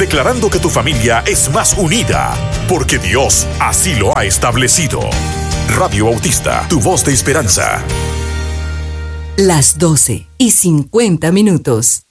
declarando que tu familia es más unida, porque Dios así lo ha establecido. Radio Bautista, tu voz de esperanza. Las 12:50.